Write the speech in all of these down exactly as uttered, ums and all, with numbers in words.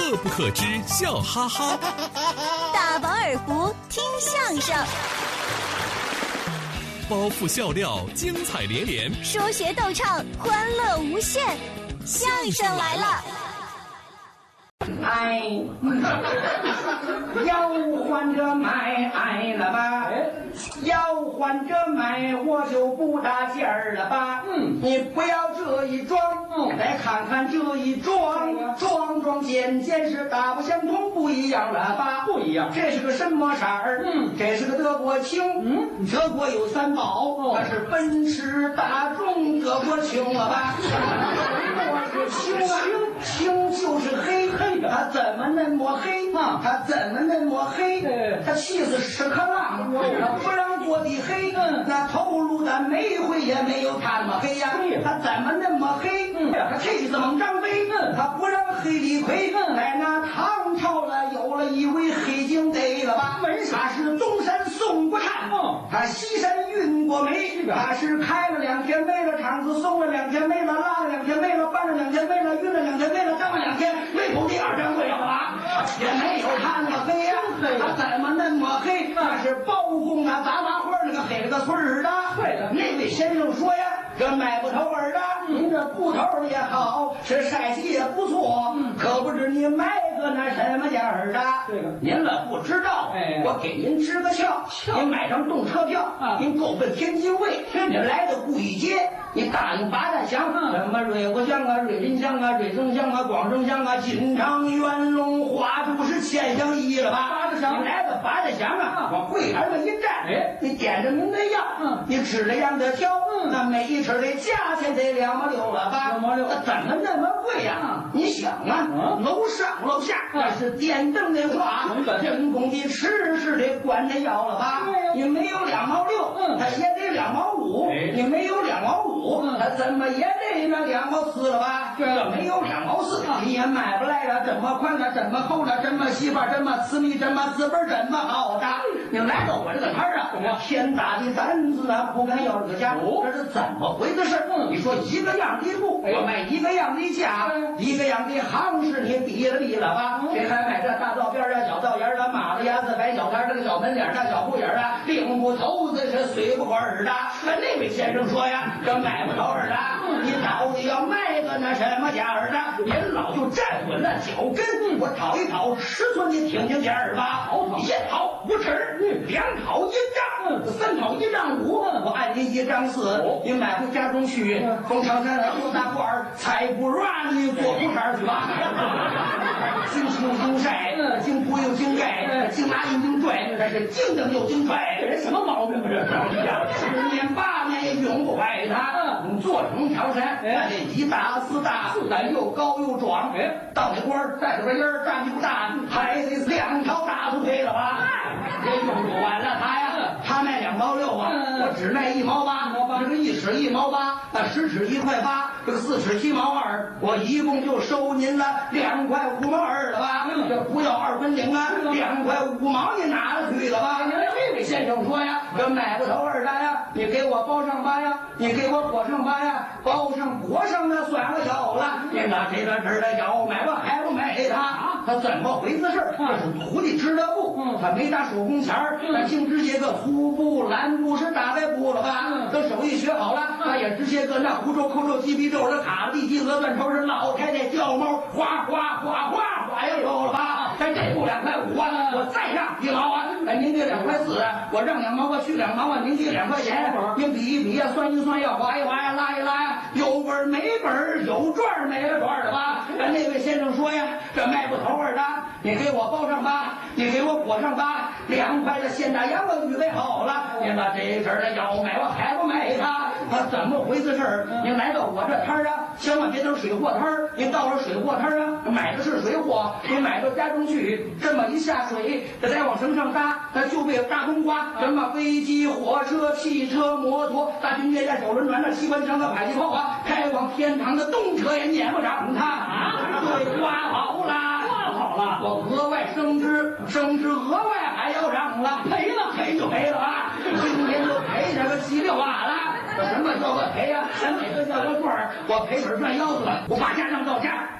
乐不可支，笑哈哈。 大饱耳福，听相声。 包袱笑料，精彩连连； 说学逗唱，欢乐无限。相声来了！ 哎，要换着买哎了吧？要换着买，我就不搭劲儿了吧？嗯，你不要这一装，嗯，来看看这一装，装装件件是大不相同，不一样了吧？不一样，这是个什么色儿？嗯，这是个德国青。嗯，德国有三宝，那是奔驰、大众、德国青了吧？我是青啊，青就是黑黑的，它怎么那么黑啊？它怎么那么黑？它气死屎壳郎，它不让做的黑，那头颅的煤灰也没有它那么黑呀。它怎么那么黑？它气死猛张飞，它不让黑李逵。在那唐朝了，有了一位黑警得了吧？他是东山送过炭，他西山运过煤，他是开了两天煤了厂子，送了两天煤了，拉了两天煤了，搬了两天煤了，运了两天煤了，当了两天煤口第二天会了吧？也没有他那么黑呀，他怎么那么黑？那是包公啊，杂麻花那个黑了个村儿的。对了，那位先生说呀，这买不头儿的，您这布头也好，是晒洗也不错，可不知你买个那什么价儿的？这个您了不知道，哎，我给您支个窍，您买张动车票，您够奔天津卫，您来到顾义街，你打听八大乡，什么瑞国乡啊、瑞林乡啊、瑞城乡啊、广州乡啊、金昌、元龙、花都是千乡一了吧？八大乡，你来到八大乡啊，往柜台上一站，哎，你点着您的药，嗯，你指着样的挑，嗯，那每一尺的价钱得两毛六了吧？两毛六，那怎么那么贵呀？你想啊，楼上楼下那是电灯的话，人工的吃是得管那药了吧？你没有两毛六，嗯，它也得两毛五，你没有两毛五，它怎么也得那两毛四了吧？这没有两毛四，你也买不来了。这么宽的，这么厚的，这么细吧，这么私密，这么字本，这么好的。你来到我这个摊儿啊，我天大的胆子啊，不敢要这个价，这是怎么回的事？你说一个样的布，我卖一个样的价，一个样的行市，你比了比了吧？谁还买这大道边的、小道沿的、马路牙子、白小摊这个小门脸、大小布眼啊，领不头子是随不过耳的。那位先生说呀，这买不着耳的，你到底要卖个那什么价儿的？您老就站稳了脚跟，我讨一讨尺寸，你听听价儿吧。一讨五尺，两讨一丈，三讨一丈五，我按您一丈四，你买回家中去，从长山来多大罐儿，菜不软你做不茬去吧。经清经晒，经铺又经盖，经拉又经拽，这是经蹬又经拽，这人什么毛病啊？这十年八年也永不坏他。做成条山，那得一大四大，咱又高又壮。到那官儿带着个烟儿，站不大，还得两条大腿腿了吧？这用不完了他呀，他卖两毛六啊，我只卖一毛八。这个一尺一毛八，那十尺一块八，这个四尺七毛二，我一共就收您了两块五毛二了吧？这不要二分零啊，两块五毛你拿了去了吧？这位先生说呀，这买不头二单呀，你给我包上吧呀，你给我裹上吧呀，包上裹上那算我有了。你拿这个这儿的要买我还不买他？他怎么回事？这是徒弟织的布，他没打手工钱儿，他净织些个粗布、蓝布是大白布了吧？等手艺学好了，他也织些个那胡皱、扣皱、鸡皮皱的卡地鸡鹅断头是老太太掉毛，哗哗哗哗哗呀有了吧？咱这布两块五啊，我再让一毛啊，哎您给两块四，我让两毛，我去两毛啊，您给两块钱，您比一比呀，算一算呀，划一划呀，拉一拉呀，有本没本，有赚没了赚的吧？那位先生说呀，这卖不头儿的，你给我包上吧，你给我裹上吧，两块的现大洋我预备好了，您把这阵儿的要买我还不买他？他怎么回事儿？您来到我这摊儿啊，千万别等水货摊儿，您到了水货摊儿啊，买的是水货，您买到家中去，这么一下水，这再往绳上搭，它就被大冬瓜，什么飞机、火车、汽车、摩托、大军舰、小轮船、那机关枪的迫击炮啊，开往天堂的动车也撵不上它啊！对，刮好了，刮好了，我额外升职，升职额外还要让了，赔了赔就赔了啊！今天就赔这个稀里哗啦。什么叫个赔呀？咱哪个叫个赚儿？我赔本赚腰子了，我把价让到价。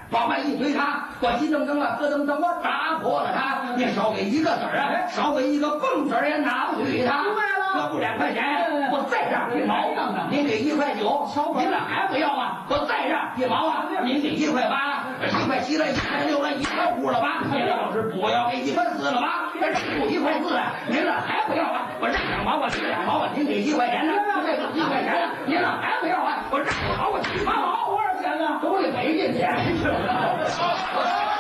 往外一推他，我急噔噔了，咯噔噔，我打破了他。你少给一个子儿啊，少给一个蹦子儿也拿不去他。 明白了， 这不两块钱，我再让一毛，您给一块九，您这还不要啊？我再让一毛啊，您给一块八，一块七了，一块六了，一块五了吧？您要是不要，给一块四了吧？这不一块四，您这还不要啊？我让两毛，我两毛啊，您给一块钱呢？这个一块钱，您这还不要啊？我让两毛，我七八毛，多少钱呢？都得给进钱去了。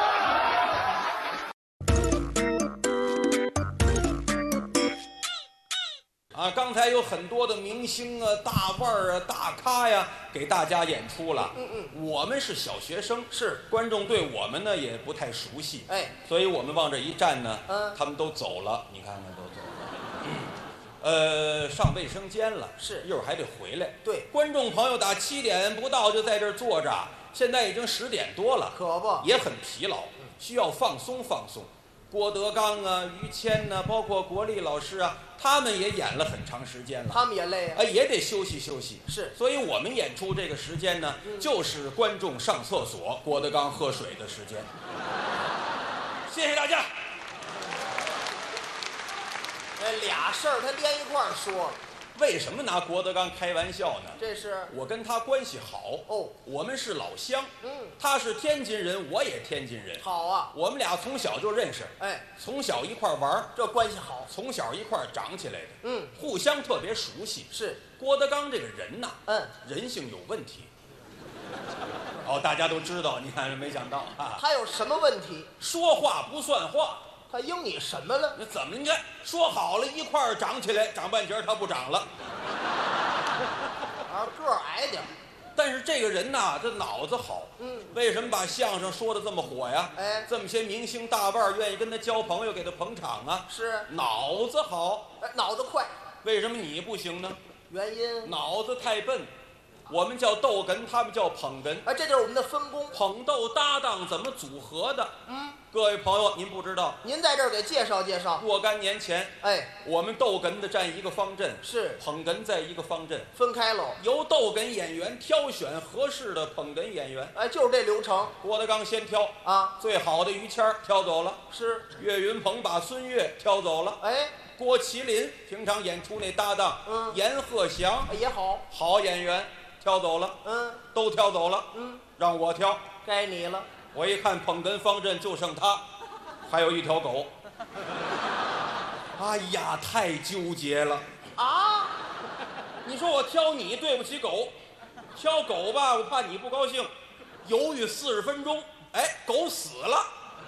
啊，刚才有很多的明星啊、大腕儿啊、大咖呀，给大家演出了。嗯嗯，我们是小学生，是观众对我们呢也不太熟悉，哎，所以我们往这一站呢，嗯，他们都走了，你看看都走了。嗯，呃，上卫生间了，是一会儿还得回来。对，观众朋友打七点不到就在这儿坐着，现在已经十点多了，可不也很疲劳，需要放松放松。郭德纲啊、于谦呐、啊，包括国立老师啊，他们也演了很长时间了，他们也累啊，哎，也得休息休息。是，所以我们演出这个时间呢，嗯、就是观众上厕所、郭德纲喝水的时间。谢谢大家。 这俩事儿他连一块儿说。 为什么拿郭德纲开玩笑呢？ 这是我跟他关系好哦，我们是老乡，嗯，他是天津人，我也天津人，好啊，我们俩从小就认识，哎，从小一块玩， 这关系好， 从小一块长起来的，嗯，互相特别熟悉。是郭德纲这个人呐，嗯，人性有问题。哦，大家都知道，你看没想到啊， 他有什么问题？ 说话不算话。 他应你什么了？ 那怎么？你看说好了一块儿长起来，长半截他不长了， 啊，个儿矮点。 但是这个人呐，这脑子好。嗯，为什么把相声说的这么火呀？哎，这么些明星大腕愿意跟他交朋友，给他捧场啊？是，脑子好。 哎，脑子快。 为什么你不行呢？ 原因？ 脑子太笨。我们叫逗哏，他们叫捧哏。 哎，这就是我们的分工。 捧逗搭档怎么组合的？嗯，各位朋友，您不知道， 您在这儿给介绍介绍。 若干年前，哎，我们逗哏的站一个方阵，是捧哏在一个方阵， 分开喽。 由逗哏演员挑选合适的捧哏演员。 哎，就是这流程。 郭德纲先挑啊，最好的于谦挑走了，是岳云鹏把孙越挑走了。哎，郭麒麟平常演出那搭档，嗯，阎鹤祥也好， 好演员。挑走了，嗯，都挑走了，嗯，让我挑， 该你了。 我一看捧哏方阵就剩他，还有一条狗。哎呀，太纠结了啊！你说我挑你对不起狗，挑狗吧，我怕你不高兴，犹豫四十分钟，哎，狗死了。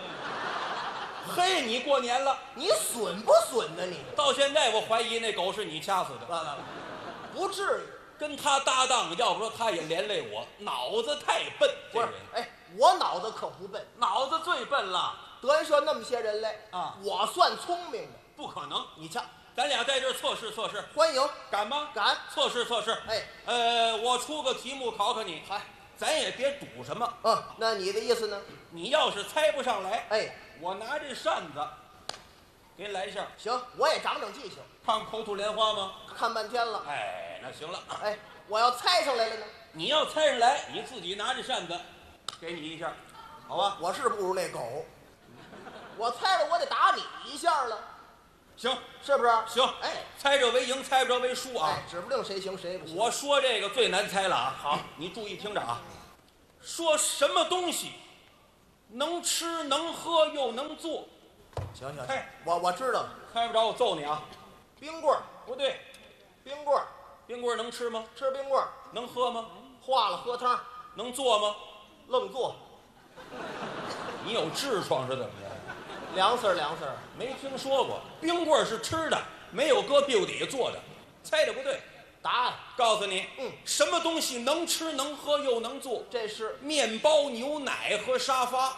嘿，你过年了， 你损不损呢？你到现在我怀疑那狗是你掐死的， 不至于。 跟他搭档，要不说他也连累我，脑子太笨。这人， 哎，我脑子可不笨， 脑子最笨了。 德云社那么些人来啊，我算聪明的。 不可能， 你瞧， 咱俩在这儿测试测试， 欢迎， 敢吗？ 敢， 测试测试。哎，呃，我出个题目考考你，嗨，咱也别赌什么。 嗯，那你的意思呢？ 你要是猜不上来，哎，我拿这扇子给你来一下。 行，我也长长记性。 看口吐莲花吗？ 看半天了。 哎，那行了。 哎，我要猜上来了呢？ 你要猜上来，你自己拿着扇子，给你一下，好吧？ 我是不如那狗，我猜着我得打你一下了。 行， 是不是？ 行。哎，猜着为赢，猜不着为输啊。 哎，指不定谁行谁不行。 我说这个最难猜了啊。好，你注意听着啊。说什么东西能吃能喝又能做？ 行行，哎，我我知道了。 猜不着我揍你啊！ 冰棍儿不对， 冰棍儿， 冰棍儿能吃吗？ 吃冰棍儿。 能喝吗？ 化了喝汤。 能做吗？ 愣做。 你有痔疮是怎么着？ 凉丝儿凉丝儿， 没听说过。冰棍儿是吃的，没有搁屁股底下做的。猜的不对。 答案告诉你，嗯，什么东西能吃能喝又能做？ 这是面包、牛奶和沙发。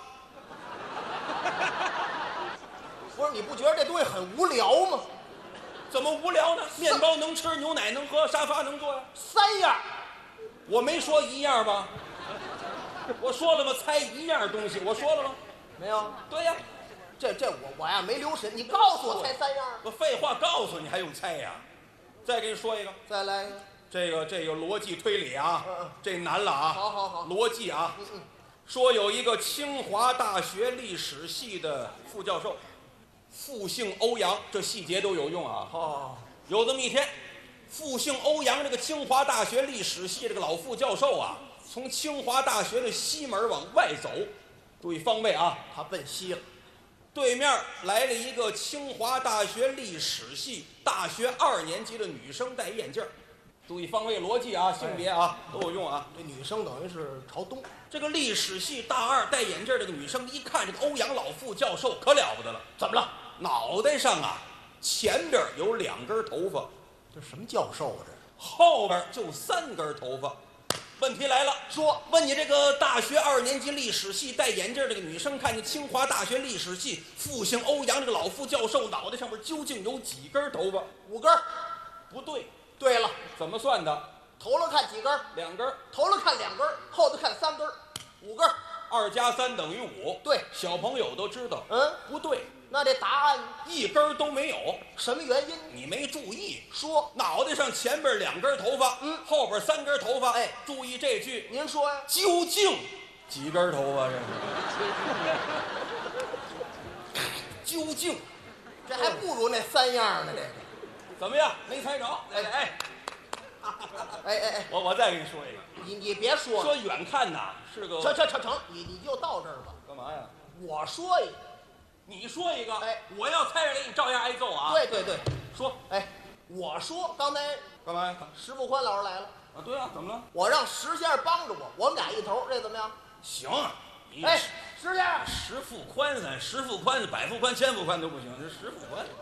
不是，你不觉得这东西很无聊吗？ 怎么无聊呢？面包能吃，牛奶能喝，沙发能坐呀。 三样， 我没说一样吧？我说了吗？猜一样东西，我说了吗？ 没有。 对呀， 这这我我呀没留神，你告诉我猜三样。 我废话告诉你还用猜呀？再给你说一个， 再来一个。 这个这个逻辑推理啊，嗯嗯，这难了啊。 好好好， 逻辑啊。嗯嗯， 说有一个清华大学历史系的副教授，复姓欧阳，这细节都有用啊。 哦， 有这么一天，复姓欧阳这个清华大学历史系这个老副教授啊，从清华大学的西门往外走，注意方位啊， 他奔西了。 对面来了一个清华大学历史系大学二年级的女生，戴眼镜儿。注意方位逻辑啊，性别啊、哎、都有用啊。 这女生等于是朝东。 这个历史系大二戴眼镜这个女生一看这个欧阳老副教授可了不得了， 怎么了？ 脑袋上啊前边有两根头发， 这什么教授啊？这后边就三根头发。问题来了，说问你这个大学二年级历史系戴眼镜这个女生，看见清华大学历史系复姓欧阳这个老副教授脑袋上面究竟有几根头发？ 五根。 不对。 对了， 怎么算的？ 头了看几根？ 两根。 头了看两根，后头看三根，五根。 二加三等于五。 对， 小朋友都知道。 嗯， 不对。 那这答案一根都没有。 什么原因？ 你没注意。 说脑袋上前边两根头发， 嗯， 后边三根头发。 哎， 注意这句。 您说呀？ 究竟几根头发？这是。究竟， 这还不如那三样呢。这个怎么样？没猜着？哎哎。 哎哎哎， 我我再给你说一个， 你你别说， 说远看呐是个成成成成，你你就到这儿吧。 干嘛呀？ 我说一个， 你说一个， 哎， 我要猜着给你照样挨揍啊。 对对对， 说， 哎，我说刚才干嘛呀？ 石富宽老师来了啊，对啊，怎么了？ 我让石先生帮着我，我们俩一头，这怎么样？ 行，你哎，石先生， 石富宽咱石富宽、百富宽、千富宽都不行，这石富宽。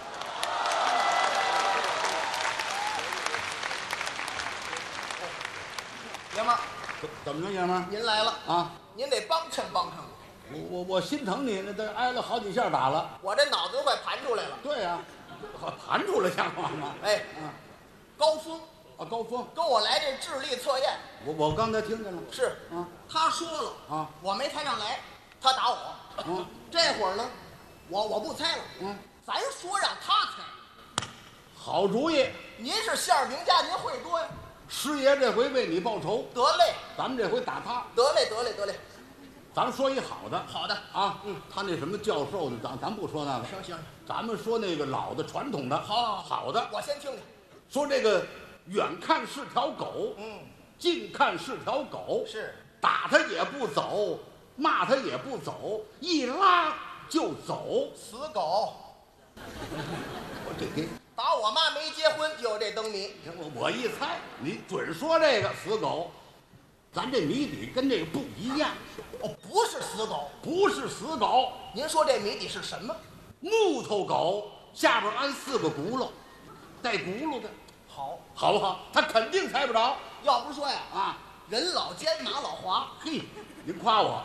爷们儿， 怎么着，爷们儿？ 您来了啊！ 您得帮衬帮衬我。 我我我心疼你，那都挨了好几下打了。 我这脑子都快盘出来了。 对呀、啊，盘出来像话吗？ 哎， 嗯， 高峰啊，高峰跟我来这智力测验。 我我刚才听见了。 是啊， 他说了啊， 我没猜上来，他打我。 嗯， 这会儿呢，我我不猜了。 嗯， 咱说让他猜。 好主意。 您是相声评家，您会多呀。 师爷这回为你报仇， 得嘞， 咱们这回打他。 得嘞，得嘞，得嘞。 咱们说一好的。 好的啊，嗯，他那什么教授的，咱咱不说那个。 行行， 咱们说那个老的传统的。 好， 好的。 我先听听。 说这个远看是条狗， 嗯， 近看是条狗， 是打他也不走，骂他也不走，一拉就走。 死狗。 我这给打我妈没结婚就有这灯谜。 我我一猜，你准说这个死狗。咱这谜底跟这个不一样。 哦，不是死狗， 不是死狗。 您说这谜底是什么？ 木头狗下边安四个轱辘，带轱辘的。 好， 好不好？他肯定猜不着。 要不说呀， 啊， 人老奸马老滑。 嘿，您夸我。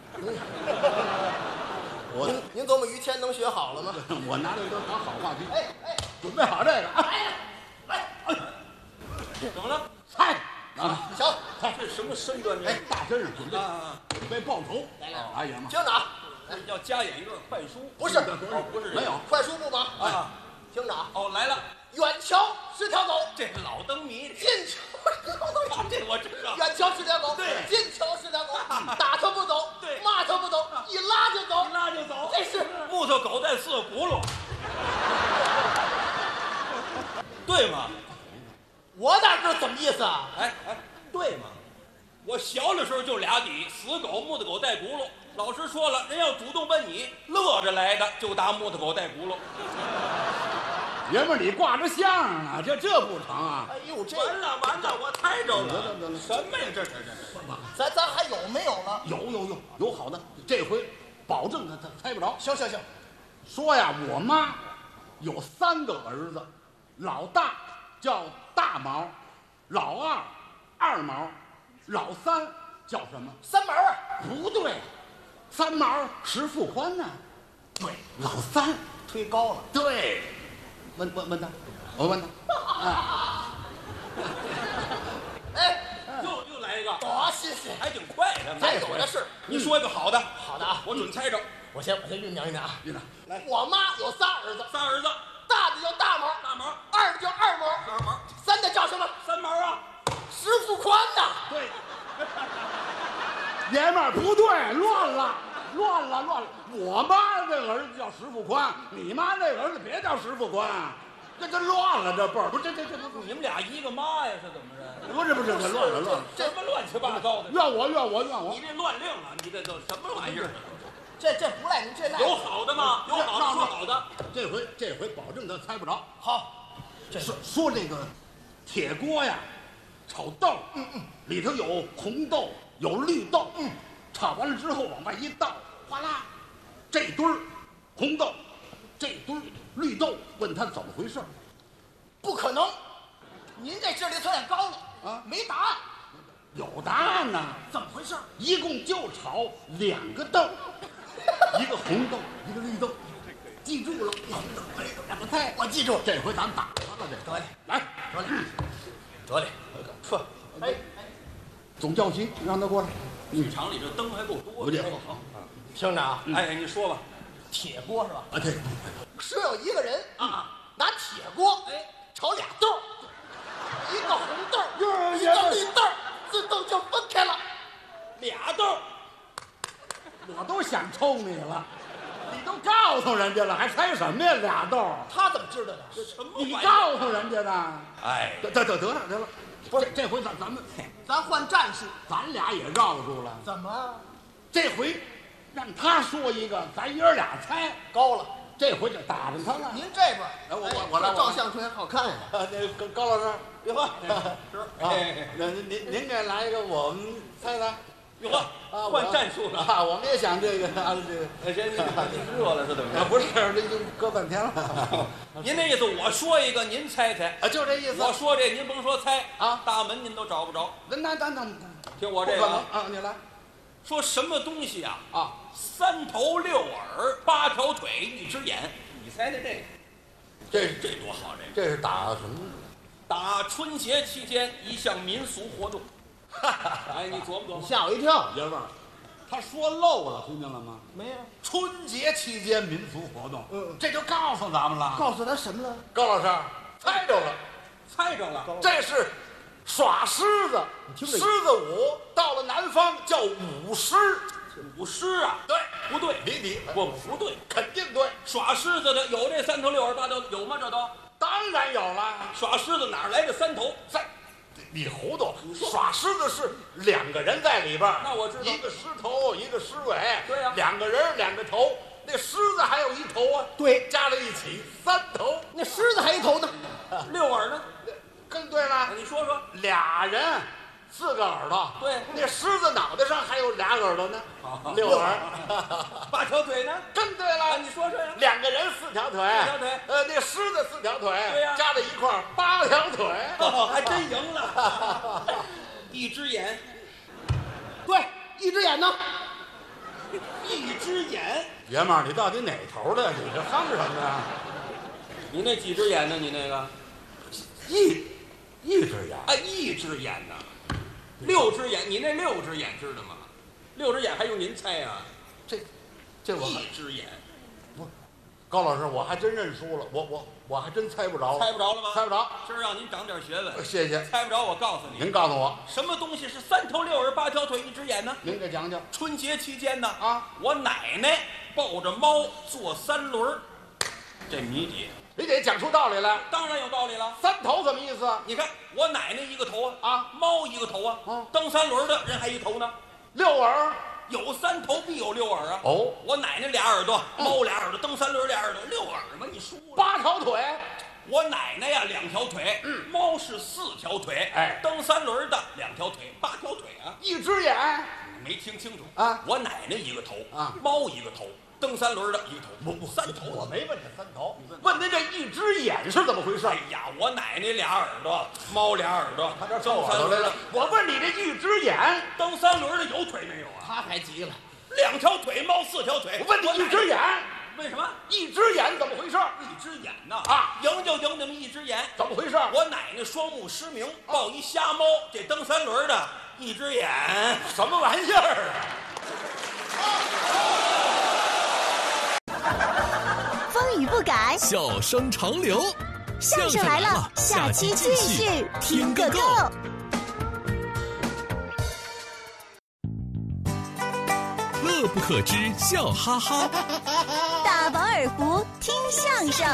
我您您琢磨于谦能学好了吗？ 我拿这都当好话题。 哎哎， 准备好这个。 哎哎哎， 怎么了？ 猜啊！ 行， 看这什么身段？ 哎，大身上准备啊， 准备报仇。 来来， 哎呀妈！ 听着啊， 要加演一段快书？ 不是， 哦，不是， 没有快书不忙啊。 听着啊， 哦，来了， 远瞧是条狗， 这是老灯谜。 近瞧是条狗， 这我知道。 远瞧是条狗， 对， 近瞧是条狗，打它不走， 对， 骂它不走，一拉就走， 一拉就走。 这是木头狗带四个轱辘，对吗？ 我哪知道怎么意思啊？ 哎哎，对吗？我小的时候就俩底，死狗、木头狗带轱辘。老师说了，人要主动问你，乐着来的就答木头狗带轱辘。 爷们儿，你挂着相声呢，这这不成啊？ 哎呦，这完了完了，我猜着得了。 了得了， 什么呀？这这这这！ 咱咱还有没有了？ 有有有有好的，这回保证他他猜不着。 行行行， 说呀，我妈有三个儿子，老大叫大毛，老二二毛，老三叫什么？ 三毛啊？ 不对，三毛石富宽呢？对，老三推高了。 对，问问问他，我问他，哎， 哎， 又又来一个， 多新鲜！ 还挺快的。 咱有的是。 你说一个好的， 好的啊， 我准猜着。 我先我先酝酿酝酿啊。 院长， 来，我妈有仨儿子， 仨儿子， 大的叫大毛， 大毛， 二的叫二毛， 二毛， 三的叫什么？ 三毛啊， 石富宽呐。 对， 爷们儿不对，乱了，乱了，乱了！我妈这儿子叫石富宽，你妈那儿子别叫石富宽，这这乱了，这辈儿不是这这这你们俩一个妈呀，是怎么着？ 不是不是，这乱了乱了， 什么乱七八糟的？ 怨我怨我怨我！ 你这乱令了，你这都什么玩意儿？ 这这不赖您，这赖有好的吗？有好的说好的。 这回这回保证他猜不着。 好，这说说这个铁锅呀，炒豆，嗯嗯，里头有红豆，有绿豆，嗯，炒完了之后往外一倒，哗啦，这堆儿红豆，这堆儿绿豆，问他怎么回事？ 不可能，您这智力测验高了啊， 没答案。 有答案呢， 怎么回事？ 一共就炒两个豆，一个红豆，一个绿豆，记住了。两个菜，我记住。这回咱打他了，这得嘞， 来， 得嘞，得嘞，撤。哎， 总教习让他过来。 剧场里这灯还够多的。 好， 听着啊， 哎，你说吧。 铁锅是吧？ 啊对。 说有一个人啊，拿铁锅哎炒俩豆，一个红豆，一个绿豆，自动就分开了。 俩豆， 我都想抽你了，你都告诉人家了，还猜什么呀？俩豆， 他怎么知道的？ 什么你告诉人家的。 哎， 得得得得了得了，不是这回咱咱们咱换战术， 咱俩也绕住了。 怎么这回让他说一个，咱爷儿俩猜。 高了？ 这回就打着他了。 您这边， 哎，我我我来， 这照相出来好看呀。 啊，那高高老师， 哟呵， 是啊，那您您您给来一个，我们猜猜。 哟呵， 啊， 换战术了啊！我们也想这个啊，这个。 哎，这这热了是怎么着？ 不是，这已经搁半天了。 您那意思，我说一个，您猜猜啊，就这意思。 我说这，您甭说猜啊， 大门您都找不着。 那那那那， 听我这个啊，你来。 说什么东西啊？ 啊， 三头六耳，八条腿，一只眼。你猜猜这个？ 这这多好！这这是打什么？ 打春节期间一项民俗活动。哎，你琢磨琢磨。 吓我一跳。 爷们儿，他说漏了，听见了吗？ 没有。 春节期间民俗活动，嗯，这就告诉咱们了。 告诉他什么了？ 高老师，猜着了， 猜着了。 这是耍狮子，狮子舞，到了南方叫舞狮。 舞狮啊？ 对， 不对， 你你不不对， 肯定对。 耍狮子的有这三头六耳八条有吗？这都当然有了。 耍狮子哪来这三头？ 三，你糊涂。耍狮子是两个人在里边， 那我知道， 一个狮头，一个狮尾。 对呀， 两个人两个头，那狮子还有一头啊。 对， 加在一起三头。 那狮子还一头呢， 六耳呢？ 更对了。 你说说， 俩人四个耳朵。 对， 那狮子脑袋上还有俩耳朵呢，六耳。 八条腿呢？ 更对了。 你说说呀。 两个人四条腿， 四条腿。 呃，那狮子四条腿， 对呀， 加在一块儿八条腿。 哦，还真赢了。一只眼。 对，一只眼呢？ 一只眼。 爷们儿，你到底哪头的？你这哼什么呀？ 你那几只眼呢？你那个一一只眼啊，一只眼呢？六只眼，你那六只眼知道吗？六只眼还用您猜呀？ 这这我一只眼。 不，高老师，我还真认输了，我我我还真猜不着。 猜不着了吗？ 猜不着。 今儿让您长点学问。 谢谢。 猜不着，我告诉你。 您告诉我， 什么东西是三头六耳八条腿一只眼呢？ 您给讲讲。 春节期间呢， 啊， 我奶奶抱着猫坐三轮，这谜底。 你得讲出道理来。 当然有道理了。 三头什么意思？ 你看我奶奶一个头啊， 啊， 猫一个头啊， 啊， 蹬三轮的人还一头呢。 六耳， 有三头必有六耳啊。 哦， 我奶奶俩耳朵，猫俩耳朵，蹬三轮俩耳朵，六耳嘛，你输了。 八条腿。 我奶奶呀两条腿， 嗯， 猫是四条腿， 哎， 蹬三轮的两条腿，八条腿啊。 一只眼。 没听清楚啊？ 我奶奶一个头啊， 猫一个头。蹬三轮的一个头， 不不， 三头。 我没问这三头，问您这一只眼是怎么回事？ 哎呀，我奶奶俩耳朵，猫俩耳朵， 他这蹬三轮的。我问你这一只眼， 蹬三轮的有腿没有啊？ 他还急了， 两条腿，猫四条腿。 我问你一只眼， 为什么？ 一只眼怎么回事？ 一只眼呐啊， 赢就赢那么一只眼， 怎么回事？ 我奶奶双目失明，抱一瞎猫，这蹬三轮的一只眼， 什么玩意儿啊？ 风雨不改， 笑声长流。 相声来了，下期继续听个够。 可知笑哈哈。 大饱耳福，听相声，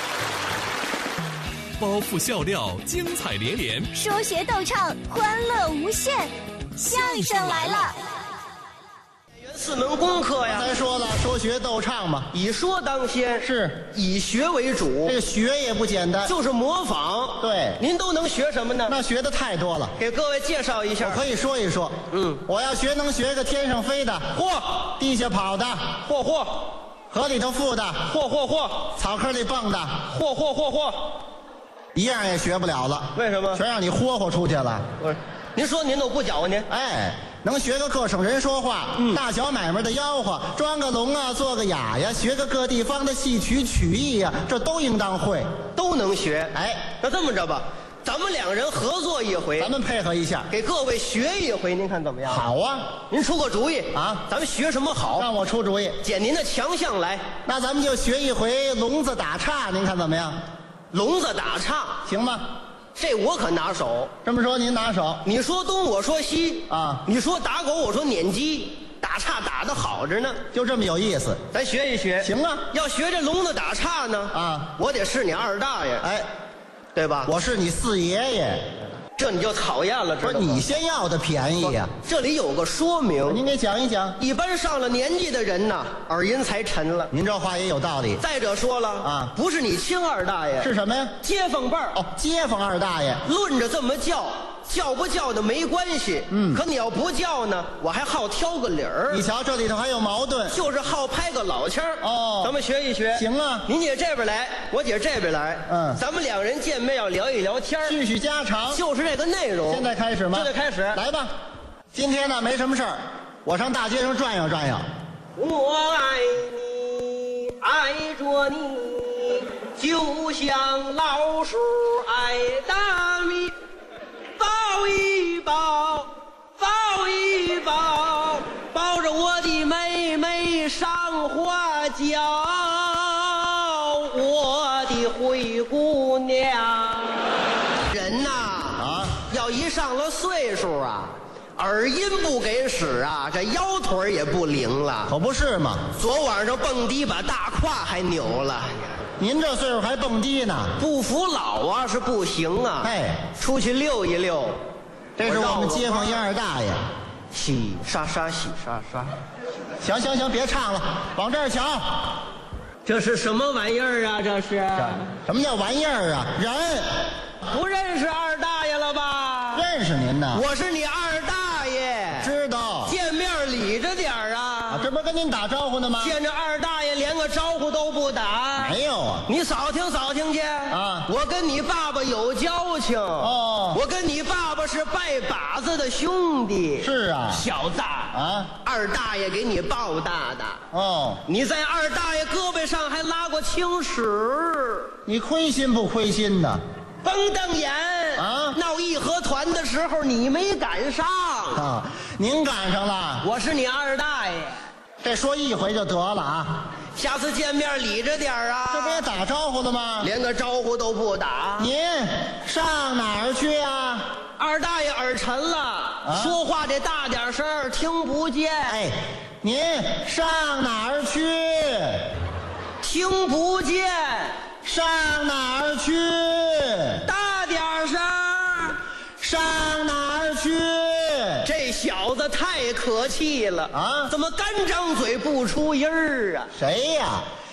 包袱笑料，精彩连连， 说学逗唱，欢乐无限。相声来了！ 四门功课呀， 咱说了，说学逗唱嘛， 以说当先， 是以学为主。 这个学也不简单， 就是模仿。 对， 您都能学什么呢？ 那学的太多了， 给各位介绍一下。 我可以说一说。 嗯， 我要学能学个天上飞的， 嚯， 地下跑的， 嚯嚯， 河里头浮的， 嚯嚯嚯， 草坑里蹦的， 嚯嚯嚯嚯， 一样也学不了了。 为什么？ 全让你霍霍出去了。 不是，您说您都不搅和您？ 哎，能学个各省人说话，嗯，大小买卖的吆喝，装个聋啊，做个哑呀，学个各地方的戏曲曲艺呀，这都应当会， 都能学。 哎， 那这么着吧，咱们两人合作一回， 咱们配合一下， 给各位学一回，您看怎么样？ 好啊， 您出个主意啊， 咱们学什么好？ 让我出主意， 捡您的强项来。 那咱们就学一回聋子打岔，您看怎么样？ 聋子打岔行吗？ 这我可拿手。 这么说您拿手， 你说东我说西啊， 你说打狗我说撵鸡，打岔打得好着呢， 就这么有意思。 咱学一学。 行啊， 要学这聋子打岔呢啊， 我得是你二大爷， 哎， 对吧？ 我是你四爷爷， 这你就讨厌了，知道吗？ 不是你先要的便宜呀、 这里有个说明， 您给讲一讲。 一般上了年纪的人呐，耳音才沉了。 您这话也有道理。 再者说了啊， 不是你亲二大爷， 是什么呀？ 街坊辈儿。 哦，街坊二大爷。 论着这么叫，叫不叫的没关系。 嗯， 可你要不叫呢，我还好挑个理儿。 你瞧，这里头还有矛盾， 就是好拍个老腔儿。 哦， 咱们学一学。 行啊， 您姐这边来，我姐这边来。 嗯， 咱们两人见面要聊一聊天， 叙叙家常， 就是这个内容。 现在开始吗？ 现在开始， 来吧。今天呢没什么事儿，我上大街上转悠转悠。 我爱你，爱着你，就像老鼠爱大米。抱一抱，抱一抱，抱着我的妹妹上花轿，我的灰姑娘。人呐，啊，要一上了岁数啊，耳音不给使啊，这腰腿也不灵了。 可不是嘛， 昨晚上蹦迪把大胯还扭了。 您这岁数还蹦迪呢？ 不服老啊是不行啊！ 哎， 出去溜一溜。 这是我们街坊一二大爷。 洗刷刷，洗刷刷。 行行行，别唱了，往这儿瞧。 这是什么玩意儿啊？这是？ 什么叫玩意儿啊？人。 不认识二大爷了吧？ 认识您呢。 我是你二大爷。 知道。 见面理着点儿啊！ 啊，这不是跟您打招呼呢吗？ 见着二大爷连个招呼都不打。 没有啊。 你扫听扫听去啊！ 我跟你爸爸有交情哦。 我跟你爸爸是拜把子的兄弟。 是啊。 小子啊， 二大爷给你抱大的。 哦。 你在二大爷胳膊上还拉过青史。 你亏心不亏心呢？ 甭瞪眼啊！ 闹义和团的时候你没赶上啊，您赶上了。 我是你二大爷， 这说一回就得了啊。 下次见面理着点啊。 这不也打招呼了吗？ 连个招呼都不打。 您上哪儿去啊？ 二大爷耳沉了，啊、说话得大点声，听不见。 哎，您上哪儿去？ 听不见。 上哪儿去？ 大点声！ 上哪儿去？ 这小子太可气了啊！ 怎么干张嘴不出音儿啊？ 谁呀？